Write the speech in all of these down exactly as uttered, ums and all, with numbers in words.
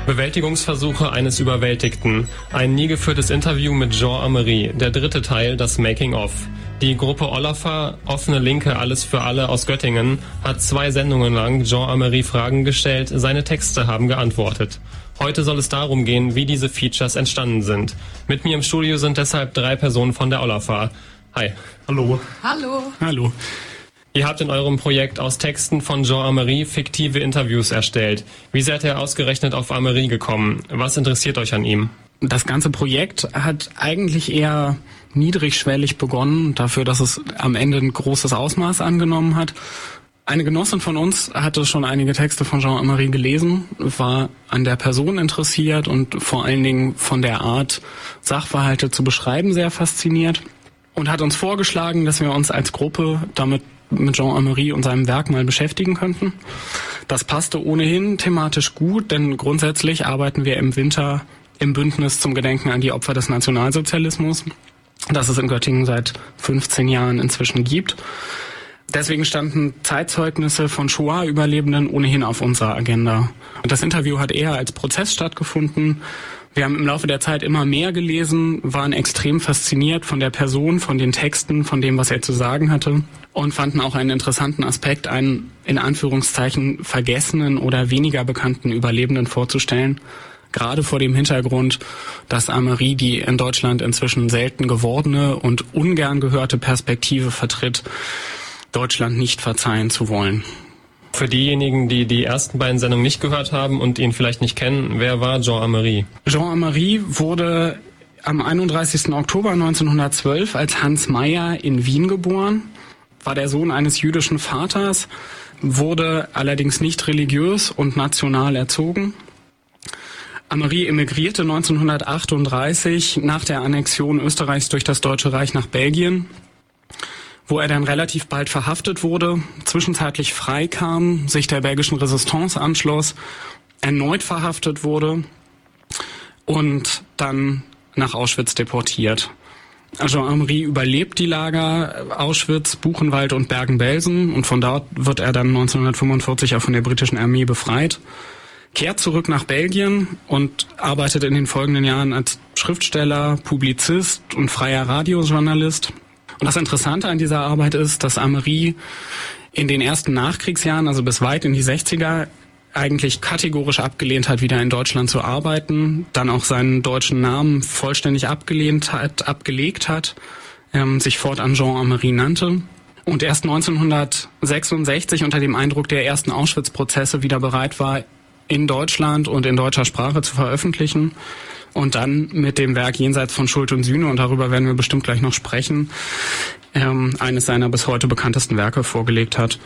Bewältigungsversuche eines Überwältigten. Ein nie geführtes Interview mit Jean Amery. Der dritte Teil, das Making-of. Die Gruppe Olafar, offene Linke, alles für alle aus Göttingen, hat zwei Sendungen lang Jean Amery Fragen gestellt, seine Texte haben geantwortet. Heute soll es darum gehen, wie diese Features entstanden sind. Mit mir im Studio sind deshalb drei Personen von der Olafar. Hi. Hallo. Hallo. Hallo. Ihr habt in eurem Projekt aus Texten von Jean Amery fiktive Interviews erstellt. Wie seid ihr ausgerechnet auf Amery gekommen? Was interessiert euch an ihm? Das ganze Projekt hat eigentlich eher niedrigschwellig begonnen, dafür, dass es am Ende ein großes Ausmaß angenommen hat. Eine Genossin von uns hatte schon einige Texte von Jean Amery gelesen, war an der Person interessiert und vor allen Dingen von der Art, Sachverhalte zu beschreiben, sehr fasziniert und hat uns vorgeschlagen, dass wir uns als Gruppe damit mit Jean Amery und seinem Werk mal beschäftigen könnten. Das passte ohnehin thematisch gut, denn grundsätzlich arbeiten wir im Winter im Bündnis zum Gedenken an die Opfer des Nationalsozialismus, das es in Göttingen seit fünfzehn Jahren inzwischen gibt. Deswegen standen Zeitzeugnisse von Shoah-Überlebenden ohnehin auf unserer Agenda. Das Interview hat eher als Prozess stattgefunden. Wir haben im Laufe der Zeit immer mehr gelesen, waren extrem fasziniert von der Person, von den Texten, von dem, was er zu sagen hatte und fanden auch einen interessanten Aspekt, einen in Anführungszeichen vergessenen oder weniger bekannten Überlebenden vorzustellen. Gerade vor dem Hintergrund, dass Amery die in Deutschland inzwischen selten gewordene und ungern gehörte Perspektive vertritt, Deutschland nicht verzeihen zu wollen. Für diejenigen, die die ersten beiden Sendungen nicht gehört haben und ihn vielleicht nicht kennen, wer war Jean Amery? Jean Amery wurde am einunddreißigsten Oktober neunzehnhundertzwölf als Hans Meyer in Wien geboren, war der Sohn eines jüdischen Vaters, wurde allerdings nicht religiös und national erzogen. Amery emigrierte neunzehnhundertachtunddreißig nach der Annexion Österreichs durch das Deutsche Reich nach Belgien, wo er dann relativ bald verhaftet wurde, zwischenzeitlich freikam, sich der belgischen Resistance anschloss, erneut verhaftet wurde und dann nach Auschwitz deportiert. Jean Amery überlebt die Lager Auschwitz, Buchenwald und Bergen-Belsen und von dort wird er dann neunzehnhundertfünfundvierzig auch von der britischen Armee befreit, kehrt zurück nach Belgien und arbeitet in den folgenden Jahren als Schriftsteller, Publizist und freier Radiojournalist. Und das Interessante an dieser Arbeit ist, dass Amery in den ersten Nachkriegsjahren, also bis weit in die sechziger, eigentlich kategorisch abgelehnt hat, wieder in Deutschland zu arbeiten, dann auch seinen deutschen Namen vollständig abgelehnt hat, abgelegt hat, ähm, sich fortan Jean Amery nannte und erst neunzehnhundertsechsundsechzig unter dem Eindruck der ersten Auschwitz-Prozesse wieder bereit war, in Deutschland und in deutscher Sprache zu veröffentlichen. Und dann mit dem Werk Jenseits von Schuld und Sühne, und darüber werden wir bestimmt gleich noch sprechen, ähm, eines seiner bis heute bekanntesten Werke vorgelegt hat.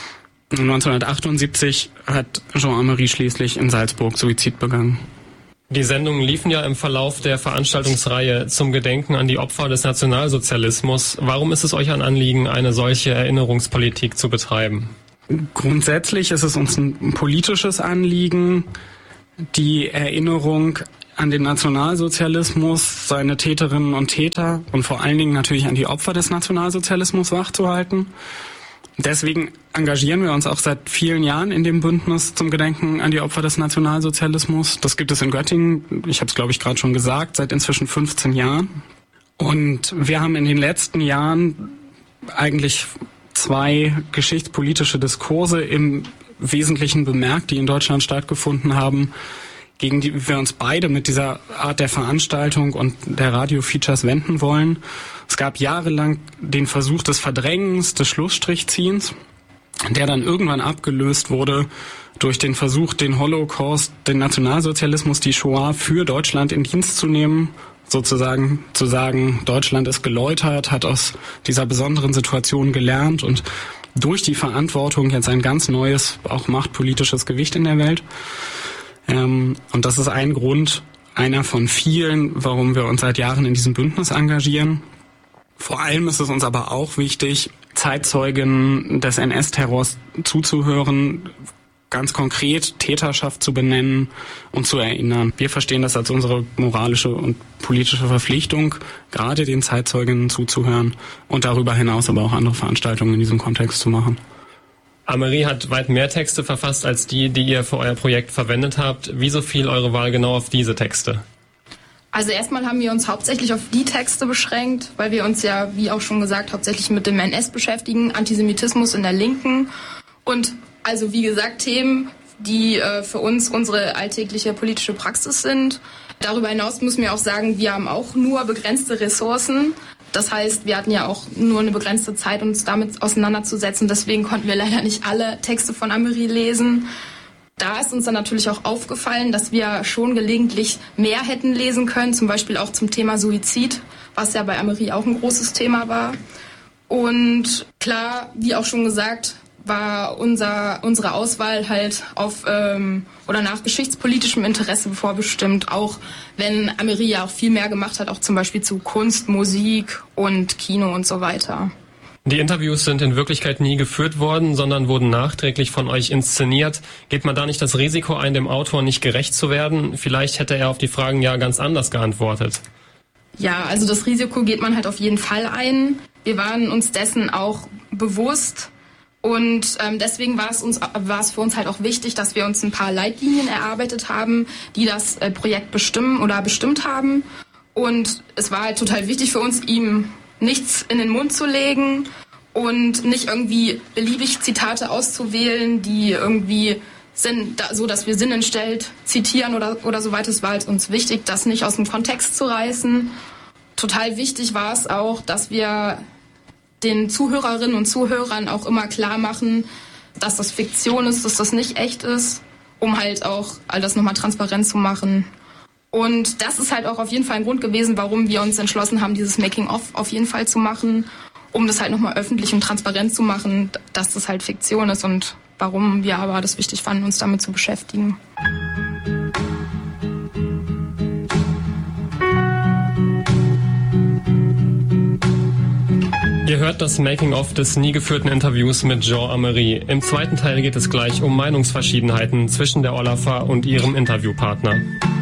neunzehnhundertachtundsiebzig hat Jean Amery schließlich in Salzburg Suizid begangen. Die Sendungen liefen ja im Verlauf der Veranstaltungsreihe zum Gedenken an die Opfer des Nationalsozialismus. Warum ist es euch ein Anliegen, eine solche Erinnerungspolitik zu betreiben? Grundsätzlich ist es uns ein politisches Anliegen, die Erinnerung an den Nationalsozialismus, seine Täterinnen und Täter und vor allen Dingen natürlich an die Opfer des Nationalsozialismus wachzuhalten. Deswegen engagieren wir uns auch seit vielen Jahren in dem Bündnis zum Gedenken an die Opfer des Nationalsozialismus. Das gibt es in Göttingen, ich habe es glaube ich gerade schon gesagt, seit inzwischen fünfzehn Jahren. Und wir haben in den letzten Jahren eigentlich zwei geschichtspolitische Diskurse im Wesentlichen bemerkt, die in Deutschland stattgefunden haben, gegen die wir uns beide mit dieser Art der Veranstaltung und der Radio-Features wenden wollen. Es gab jahrelang den Versuch des Verdrängens, des Schlussstrichziehens, der dann irgendwann abgelöst wurde durch den Versuch, den Holocaust, den Nationalsozialismus, die Shoah für Deutschland in Dienst zu nehmen, sozusagen zu sagen, Deutschland ist geläutert, hat aus dieser besonderen Situation gelernt und durch die Verantwortung jetzt ein ganz neues, auch machtpolitisches Gewicht in der Welt. Ähm, und das ist ein Grund, einer von vielen, warum wir uns seit Jahren in diesem Bündnis engagieren. Vor allem ist es uns aber auch wichtig, Zeitzeugen des N S-Terrors zuzuhören, ganz konkret Täterschaft zu benennen und zu erinnern. Wir verstehen das als unsere moralische und politische Verpflichtung, gerade den Zeitzeuginnen zuzuhören und darüber hinaus aber auch andere Veranstaltungen in diesem Kontext zu machen. Amerie hat weit mehr Texte verfasst als die, die ihr für euer Projekt verwendet habt. Wieso fiel eure Wahl genau auf diese Texte? Also erstmal haben wir uns hauptsächlich auf die Texte beschränkt, weil wir uns ja, wie auch schon gesagt, hauptsächlich mit dem N S beschäftigen, Antisemitismus in der Linken und also wie gesagt Themen, die äh, für uns unsere alltägliche politische Praxis sind. Darüber hinaus müssen wir auch sagen, wir haben auch nur begrenzte Ressourcen. Das heißt, wir hatten ja auch nur eine begrenzte Zeit, uns damit auseinanderzusetzen. Deswegen konnten wir leider nicht alle Texte von Amerie lesen. Da ist uns dann natürlich auch aufgefallen, dass wir schon gelegentlich mehr hätten lesen können, zum Beispiel auch zum Thema Suizid, was ja bei Amerie auch ein großes Thema war. Und klar, wie auch schon gesagt, war unser, unsere Auswahl halt auf ähm, oder nach geschichtspolitischem Interesse vorbestimmt, auch wenn Amerie ja auch viel mehr gemacht hat, auch zum Beispiel zu Kunst, Musik und Kino und so weiter. Die Interviews sind in Wirklichkeit nie geführt worden, sondern wurden nachträglich von euch inszeniert. Geht man da nicht das Risiko ein, dem Autor nicht gerecht zu werden? Vielleicht hätte er auf die Fragen ja ganz anders geantwortet. Ja, also das Risiko geht man halt auf jeden Fall ein. Wir waren uns dessen auch bewusst. Und ähm, deswegen war es uns, war es für uns halt auch wichtig, dass wir uns ein paar Leitlinien erarbeitet haben, die das äh, Projekt bestimmen oder bestimmt haben. Und es war halt total wichtig für uns, ihm nichts in den Mund zu legen und nicht irgendwie beliebig Zitate auszuwählen, die irgendwie sind, so dass wir sinnentstellt zitieren oder, oder so weiter. Es war halt uns wichtig, das nicht aus dem Kontext zu reißen. Total wichtig war es auch, dass wir den Zuhörerinnen und Zuhörern auch immer klar machen, dass das Fiktion ist, dass das nicht echt ist, um halt auch all das nochmal transparent zu machen. Und das ist halt auch auf jeden Fall ein Grund gewesen, warum wir uns entschlossen haben, dieses Making-of auf jeden Fall zu machen, um das halt nochmal öffentlich und transparent zu machen, dass das halt Fiktion ist und warum wir aber das wichtig fanden, uns damit zu beschäftigen. Ihr hört das Making-of des nie geführten Interviews mit Jean Amerie. Im zweiten Teil geht es gleich um Meinungsverschiedenheiten zwischen der Olafa und ihrem Interviewpartner.